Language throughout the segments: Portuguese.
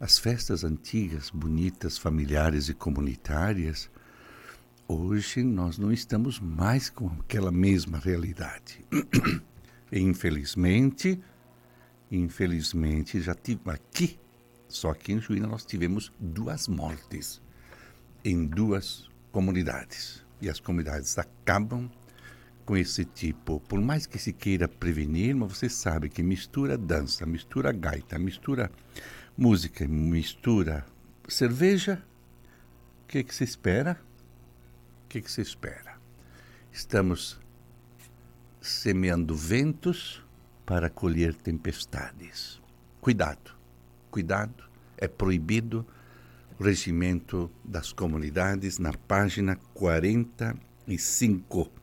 as festas antigas, bonitas, familiares e comunitárias, hoje nós não estamos mais com aquela mesma realidade. E infelizmente, já tive aqui, só aqui em Juína nós tivemos 2 mortes em 2 comunidades. E as comunidades acabam com esse tipo, por mais que se queira prevenir, mas você sabe que mistura dança, mistura gaita, mistura música, mistura cerveja, o que se espera? O que se espera? Estamos semeando ventos para colher tempestades. Cuidado, é proibido o regimento das comunidades na página 45.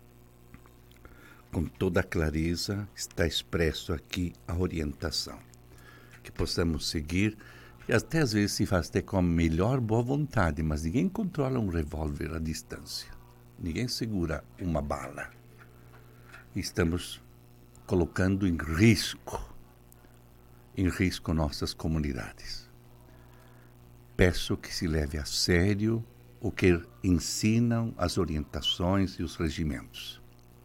Com toda clareza está expresso aqui a orientação. Que possamos seguir, e até às vezes se faz até com a melhor boa vontade, mas ninguém controla um revólver à distância. Ninguém segura uma bala. Estamos colocando em risco nossas comunidades. Peço que se leve a sério o que ensinam as orientações e os regimentos.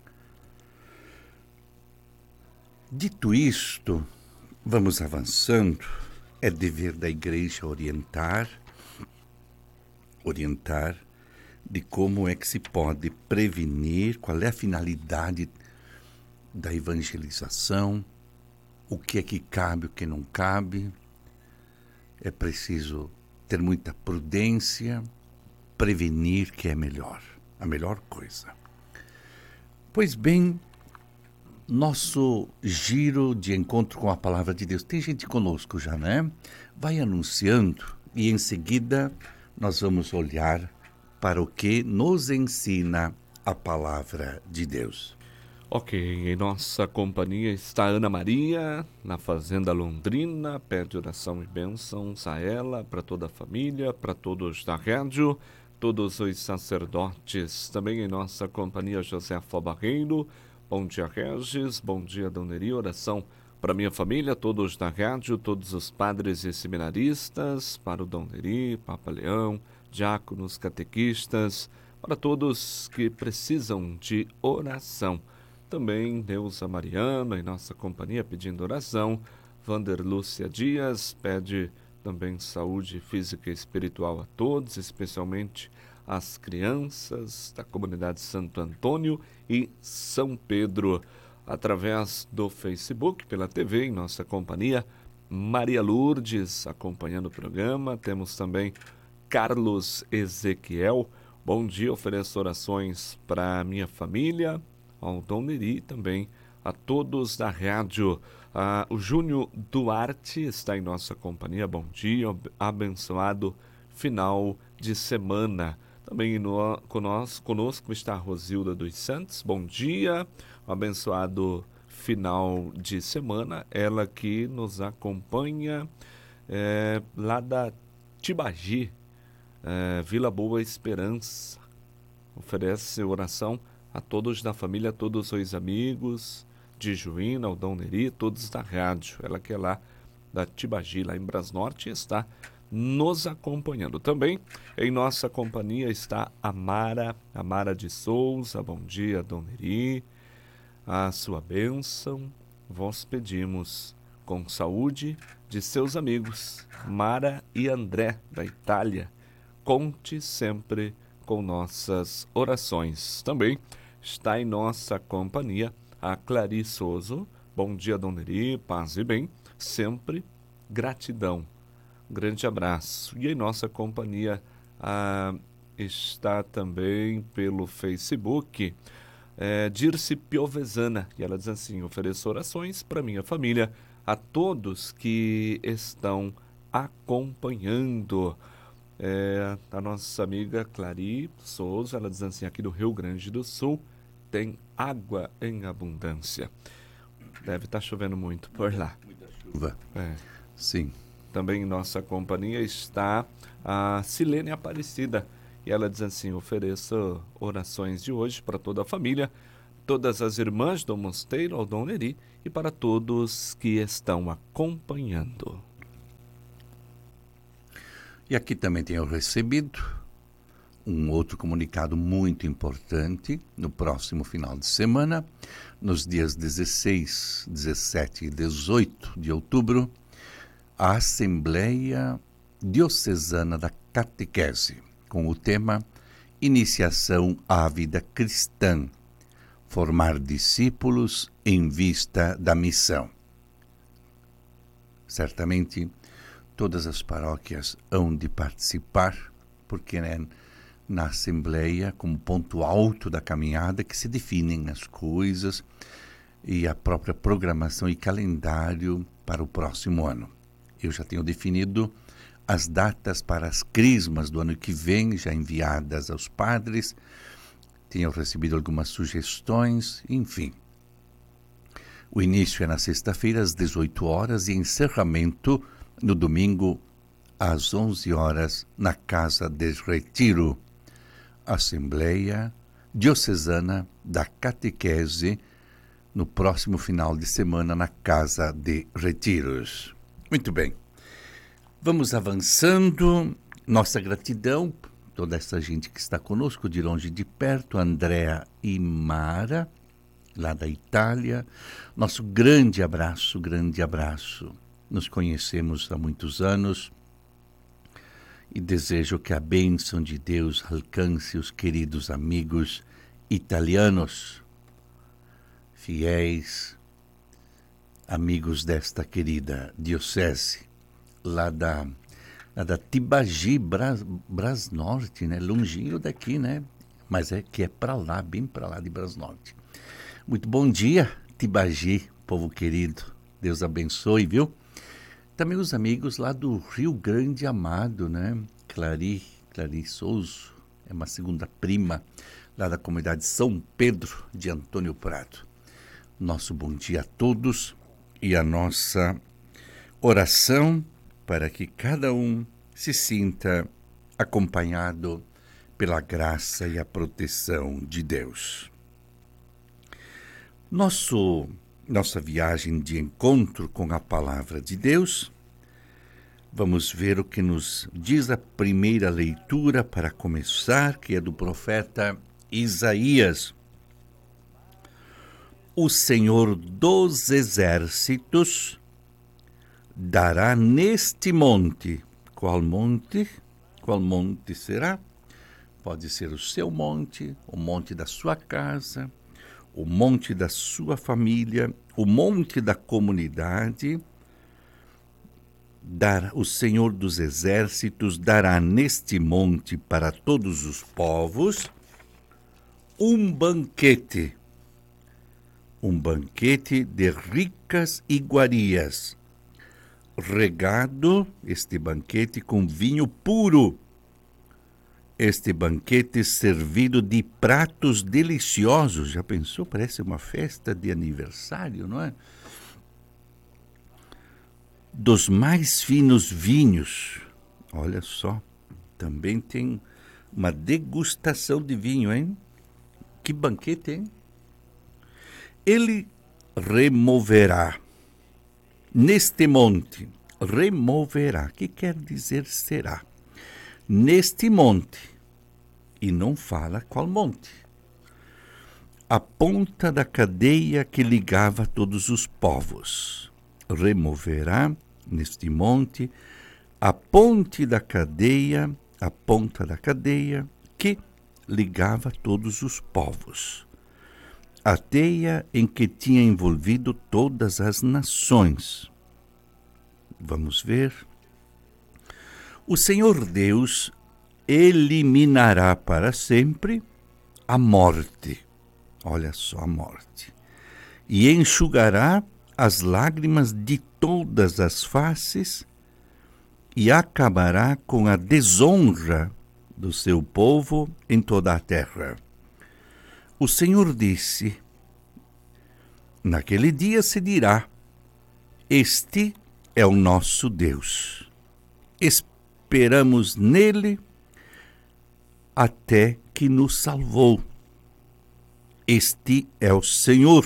Dito isto, vamos avançando. É dever da igreja orientar de como é que se pode prevenir, qual é a finalidade da evangelização, o que é que cabe, o que não cabe. É preciso ter muita prudência, prevenir que é melhor, a melhor coisa. Pois bem, nosso giro de encontro com a palavra de Deus. Tem gente conosco já, né? Vai anunciando e em seguida nós vamos olhar para o que nos ensina a palavra de Deus. Ok, em nossa companhia está Ana Maria, na Fazenda Londrina, pede oração e bênçãos a ela, para toda a família, para todos da rádio, todos os sacerdotes. Também em nossa companhia Josefa Barreiro, bom dia Regis, bom dia Dona Neri, oração para minha família, todos da rádio, todos os padres e seminaristas, para o Dona Neri, Papa Leão, diáconos, catequistas, para todos que precisam de oração. Também Neuza Mariana, em nossa companhia, pedindo oração. Vander Lúcia Dias pede também saúde física e espiritual a todos, especialmente às crianças da comunidade Santo Antônio e São Pedro. Através do Facebook, pela TV, em nossa companhia, Maria Lourdes acompanhando o programa. Temos também Carlos Ezequiel. Bom dia, ofereço orações para minha família, ao Dom Neri também, a todos da rádio. O Júnior Duarte está em nossa companhia. Bom dia, abençoado final de semana. Também conosco está a Rosilda dos Santos. Bom dia, um abençoado final de semana. Ela que nos acompanha lá da Tibagi, Vila Boa Esperança. Oferece oração a todos da família, a todos os amigos de Juína, o Dom Neri, todos da rádio. Ela que é lá da Tibagi, lá em Brasnorte, está nos acompanhando. Também em nossa companhia está a Mara de Souza. Bom dia, Dom Neri. A sua bênção vós pedimos, com saúde de seus amigos, Mara e André, da Itália. Conte sempre com nossas orações. Também está em nossa companhia a Clarice Oso. Bom dia, Dom Neri, paz e bem, sempre gratidão. Um grande abraço. E em nossa companhia está também pelo Facebook Dirce Piovesana, e ela diz assim: ofereço orações para minha família, a todos que estão acompanhando. A nossa amiga Clary Souza, ela diz assim: aqui do Rio Grande do Sul tem água em abundância. Deve estar chovendo muito por lá. Muita chuva. Sim. Também em nossa companhia está a Silene Aparecida, e ela diz assim: ofereço orações de hoje para toda a família, todas as irmãs do mosteiro ao Dom Neri e para todos que estão acompanhando. E aqui também tenho recebido um outro comunicado muito importante no próximo final de semana, nos dias 16, 17 e 18 de outubro, a Assembleia Diocesana da Catequese, com o tema Iniciação à Vida Cristã, formar discípulos em vista da missão. Certamente, todas as paróquias hão de participar, porque na Assembleia, como ponto alto da caminhada, que se definem as coisas e a própria programação e calendário para o próximo ano. Eu já tenho definido as datas para as crismas do ano que vem, já enviadas aos padres. Tenho recebido algumas sugestões, enfim. O início é na sexta-feira, às 18 horas, e encerramento no domingo, às 11 horas, na Casa de Retiro. Assembleia Diocesana da Catequese, no próximo final de semana, na Casa de Retiros. Muito bem. Vamos avançando. Nossa gratidão, toda essa gente que está conosco, de longe e de perto, Andréa e Mara, lá da Itália. Nosso grande abraço, grande abraço. Nos conhecemos há muitos anos e desejo que a bênção de Deus alcance os queridos amigos italianos, fiéis amigos desta querida diocese, lá da Tibagi, Brasnorte, né? Longinho daqui, né? Mas é que é para lá, bem para lá de Brasnorte. Muito bom dia, Tibagi, povo querido. Deus abençoe, viu? Também os amigos lá do Rio Grande Amado, né? Clari Souza, é uma segunda prima lá da comunidade São Pedro de Antônio Prado. Nosso bom dia a todos e a nossa oração para que cada um se sinta acompanhado pela graça e a proteção de Deus. Nossa viagem de encontro com a Palavra de Deus, vamos ver o que nos diz a primeira leitura para começar, que é do profeta Isaías. O Senhor dos Exércitos dará neste monte. Qual monte? Qual monte será? Pode ser o seu monte, o monte da sua casa, o monte da sua família, o monte da comunidade. O Senhor dos Exércitos dará neste monte para todos os povos um banquete de ricas iguarias, regado este banquete com vinho puro, este banquete servido de pratos deliciosos. Já pensou? Parece uma festa de aniversário, não é? Dos mais finos vinhos. Olha só, também tem uma degustação de vinho, hein? Que banquete, hein? Ele removerá neste monte. Removerá, que quer dizer será? Neste monte, e não fala qual monte, a ponta da cadeia que ligava todos os povos. Removerá neste monte a ponte da cadeia, a ponta da cadeia que ligava todos os povos. A teia em que tinha envolvido todas as nações. Vamos ver. O Senhor Deus eliminará para sempre a morte. Olha só a morte. E enxugará as lágrimas de todas as faces e acabará com a desonra do seu povo em toda a terra. O Senhor disse, naquele dia se dirá, este é o nosso Deus. Esperamos nele até que nos salvou. Este é o Senhor.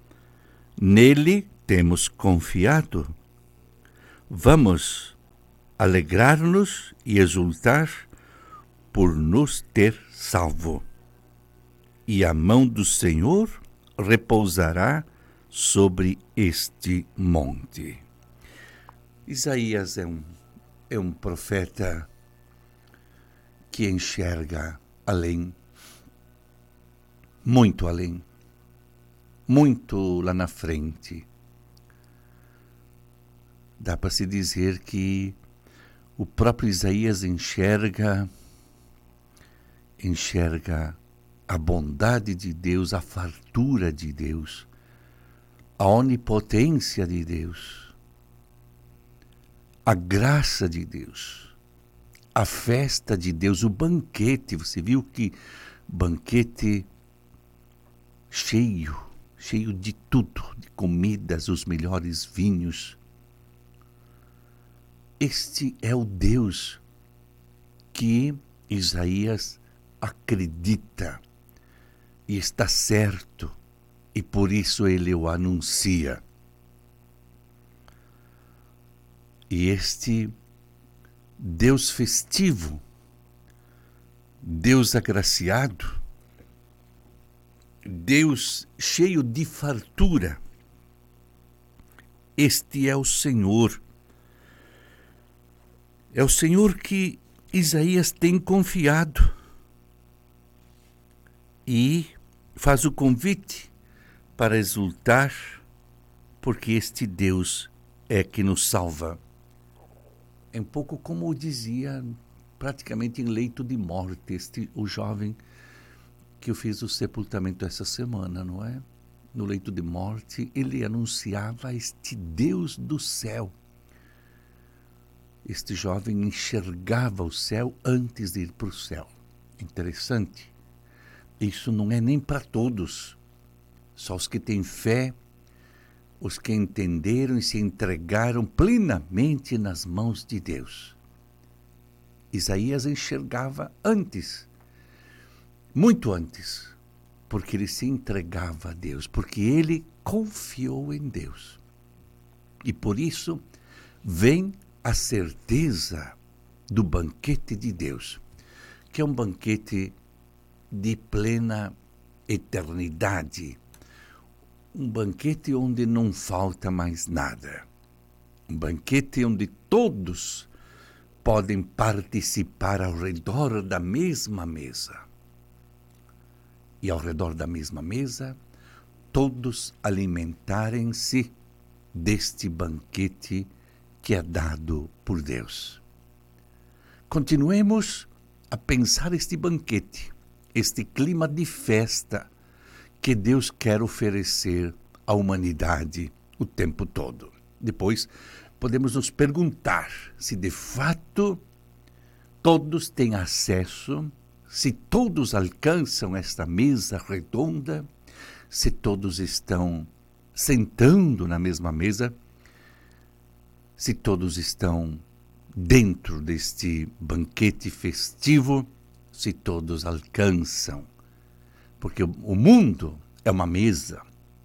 Nele temos confiado. Vamos alegrar-nos e exultar por nos ter salvo. E a mão do Senhor repousará sobre este monte. Isaías é um profeta que enxerga além, muito lá na frente. Dá para se dizer que o próprio Isaías enxerga a bondade de Deus, a fartura de Deus, a onipotência de Deus, a graça de Deus, a festa de Deus, o banquete. Você viu que banquete cheio de tudo, de comidas, os melhores vinhos. Este é o Deus que Isaías acredita e está certo, e por isso ele o anuncia. E este Deus festivo, Deus agraciado, Deus cheio de fartura, este é o Senhor. É o Senhor que Isaías tem confiado e faz o convite para exultar, porque este Deus é que nos salva. É um pouco como dizia, praticamente em leito de morte, o jovem que eu fiz o sepultamento essa semana, não é? No leito de morte, ele anunciava este Deus do céu. Este jovem enxergava o céu antes de ir para o céu. Interessante. Isso não é nem para todos. Só os que têm fé, os que entenderam e se entregaram plenamente nas mãos de Deus. Isaías enxergava antes, muito antes, porque ele se entregava a Deus, porque ele confiou em Deus. E por isso vem a certeza do banquete de Deus, que é um banquete de plena eternidade, um banquete onde não falta mais nada, um banquete onde todos podem participar ao redor da mesma mesa. E ao redor da mesma mesa, todos alimentarem-se deste banquete que é dado por Deus. Continuemos a pensar este banquete, este clima de festa que Deus quer oferecer à humanidade o tempo todo. Depois, podemos nos perguntar se de fato todos têm acesso, se todos alcançam esta mesa redonda, se todos estão sentando na mesma mesa, se todos estão dentro deste banquete festivo, se todos alcançam. Porque o mundo é uma mesa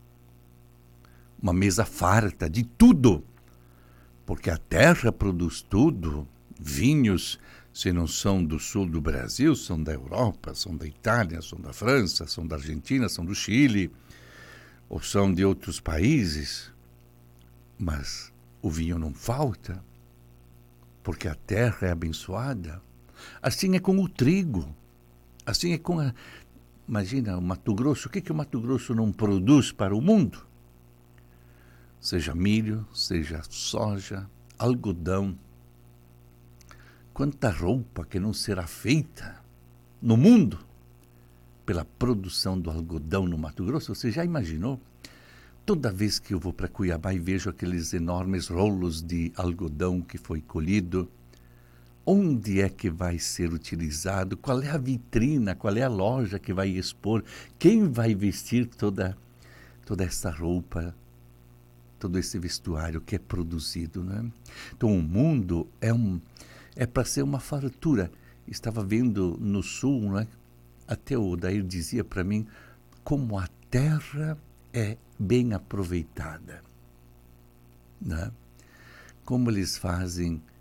farta de tudo. Porque a terra produz tudo. Vinhos, se não são do sul do Brasil, são da Europa, são da Itália, são da França, são da Argentina, são do Chile, ou são de outros países. Mas o vinho não falta, porque a terra é abençoada. Assim é com o trigo, assim é com a... Imagina, o Mato Grosso, o que o Mato Grosso não produz para o mundo? Seja milho, seja soja, algodão. Quanta roupa que não será feita no mundo pela produção do algodão no Mato Grosso. Você já imaginou? Toda vez que eu vou para Cuiabá e vejo aqueles enormes rolos de algodão que foi colhido, onde é que vai ser utilizado? Qual é a vitrina? Qual é a loja que vai expor? Quem vai vestir toda essa roupa, todo esse vestuário que é produzido, né? Então o mundo é para ser uma fartura. Estava vendo no sul, né? Até o Odair dizia para mim como a terra é bem aproveitada, né? Como eles fazem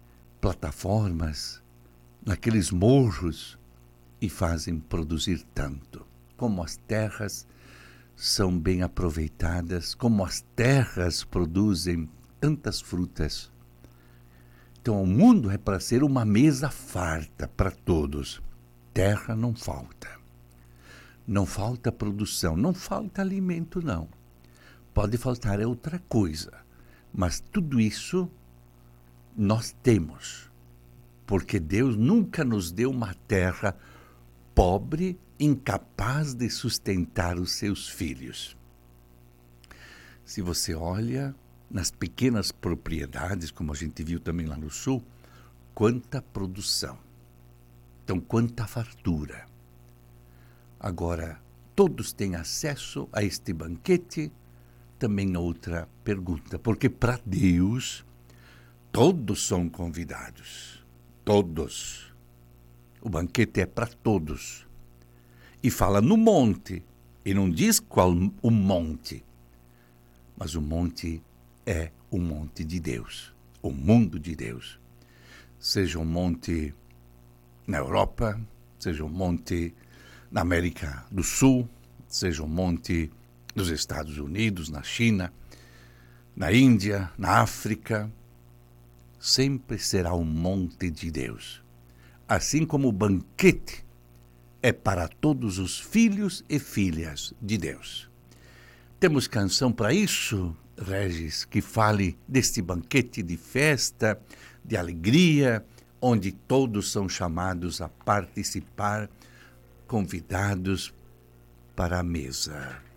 plataformas, naqueles morros, e fazem produzir tanto. Como as terras são bem aproveitadas, como as terras produzem tantas frutas. Então, o mundo é para ser uma mesa farta para todos. Terra não falta. Não falta produção, não falta alimento, não. Pode faltar outra coisa, mas tudo isso nós temos, porque Deus nunca nos deu uma terra pobre, incapaz de sustentar os seus filhos. Se você olha nas pequenas propriedades, como a gente viu também lá no sul, quanta produção. Então, quanta fartura. Agora, todos têm acesso a este banquete? Também outra pergunta, porque para Deus, todos são convidados. Todos. O banquete é para todos. E fala no monte, e não diz qual o monte, mas o monte é o monte de Deus, o mundo de Deus. Seja um monte na Europa, seja um monte na América do Sul, seja um monte nos Estados Unidos, na China, na Índia, na África, sempre será um monte de Deus. Assim como o banquete é para todos os filhos e filhas de Deus. Temos canção para isso, Regis, que fale deste banquete de festa, de alegria, onde todos são chamados a participar, convidados para a mesa.